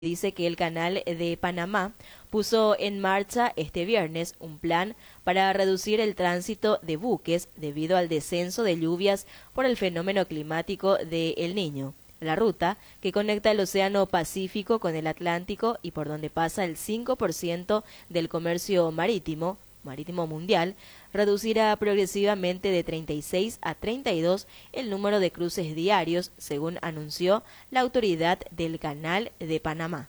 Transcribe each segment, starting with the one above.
Dice que el Canal de Panamá puso en marcha este viernes un plan para reducir el tránsito de buques debido al descenso de lluvias por el fenómeno climático de El Niño. La ruta, que conecta el Océano Pacífico con el Atlántico y por donde pasa el 5% del comercio marítimo mundial, reducirá progresivamente de 36 a 32 el número de cruces diarios, según anunció la autoridad del Canal de Panamá.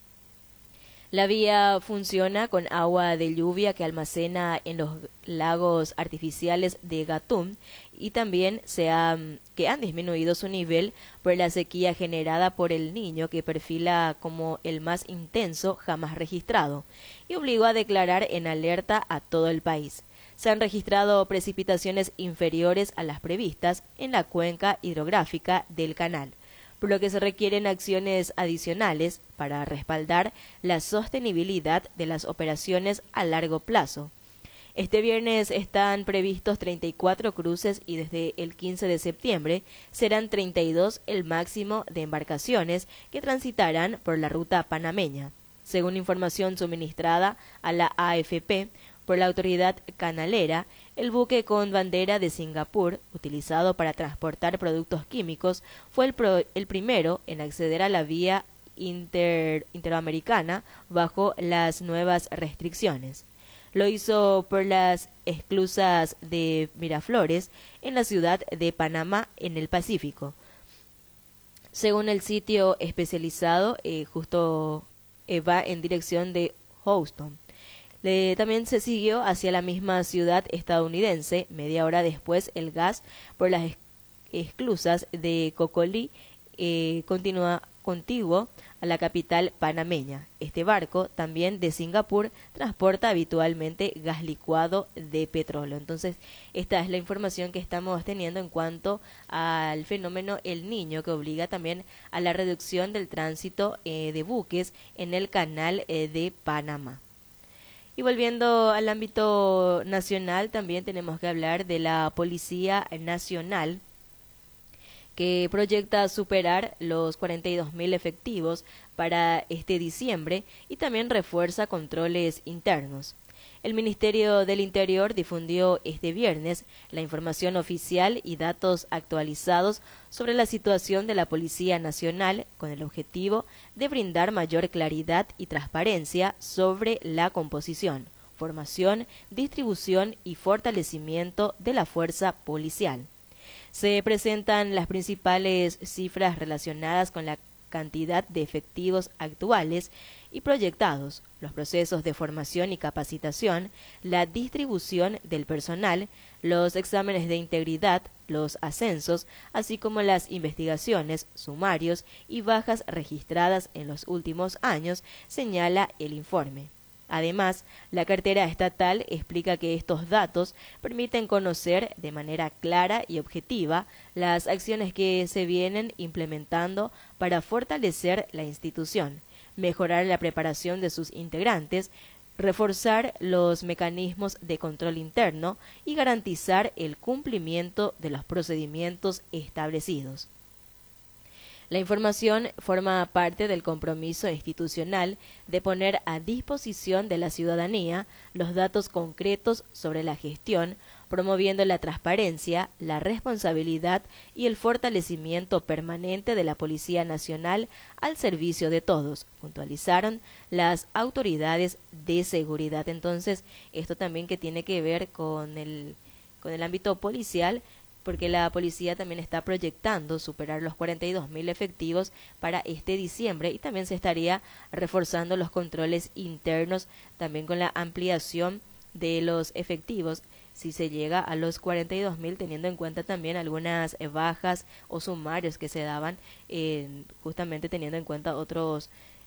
La vía funciona con agua de lluvia que almacena en los lagos artificiales de Gatún y también que han disminuido su nivel por la sequía generada por El Niño, que perfila como el más intenso jamás registrado y obligó a declarar en alerta a todo el país. Se han registrado precipitaciones inferiores a las previstas en la cuenca hidrográfica del canal, por lo que se requieren acciones adicionales para respaldar la sostenibilidad de las operaciones a largo plazo. Este viernes están previstos 34 cruces y desde el 15 de septiembre serán 32 el máximo de embarcaciones que transitarán por la ruta panameña, según información suministrada a la AFP por la autoridad canalera. El buque con bandera de Singapur, utilizado para transportar productos químicos, fue el primero en acceder a la vía interamericana bajo las nuevas restricciones. Lo hizo por las esclusas de Miraflores en la ciudad de Panamá, en el Pacífico. Según el sitio especializado, va en dirección de Houston. También se siguió hacia la misma ciudad estadounidense. Media hora después, el gas por las esclusas de Cocolí continúa contiguo a la capital panameña. Este barco, también de Singapur, transporta habitualmente gas licuado de petróleo. Entonces, esta es la información que estamos teniendo en cuanto al fenómeno El Niño, que obliga también a la reducción del tránsito de buques en el canal de Panamá. Y volviendo al ámbito nacional, también tenemos que hablar de la Policía Nacional, que proyecta superar los 42.000 efectivos para este diciembre y también refuerza controles internos. El Ministerio del Interior difundió este viernes la información oficial y datos actualizados sobre la situación de la Policía Nacional con el objetivo de brindar mayor claridad y transparencia sobre la composición, formación, distribución y fortalecimiento de la fuerza policial. Se presentan las principales cifras relacionadas con la cantidad de efectivos actuales y proyectados, los procesos de formación y capacitación, la distribución del personal, los exámenes de integridad, los ascensos, así como las investigaciones, sumarios y bajas registradas en los últimos años, señala el informe. Además, la cartera estatal explica que estos datos permiten conocer de manera clara y objetiva las acciones que se vienen implementando para fortalecer la institución, mejorar la preparación de sus integrantes, reforzar los mecanismos de control interno y garantizar el cumplimiento de los procedimientos establecidos. La información forma parte del compromiso institucional de poner a disposición de la ciudadanía los datos concretos sobre la gestión, promoviendo la transparencia, la responsabilidad y el fortalecimiento permanente de la Policía Nacional al servicio de todos, puntualizaron las autoridades de seguridad. Entonces, esto también que tiene que ver con el ámbito policial, porque la policía también está proyectando superar los 42.000 efectivos para este diciembre y también se estaría reforzando los controles internos también con la ampliación de los efectivos si se llega a los 42.000, teniendo en cuenta también algunas bajas o sumarios que se daban, justamente teniendo en cuenta otras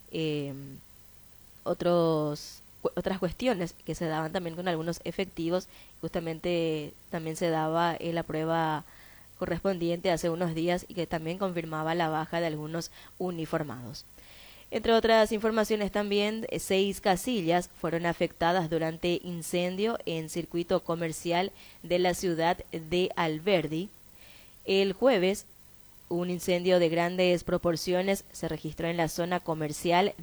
cuestiones que se daban también con algunos efectivos. Justamente también se daba la prueba correspondiente hace unos días y que también confirmaba la baja de algunos uniformados. Entre otras informaciones también, 6 casillas fueron afectadas durante incendio en circuito comercial de la ciudad de Alberdi. El jueves Un incendio de grandes proporciones se registró en la zona comercial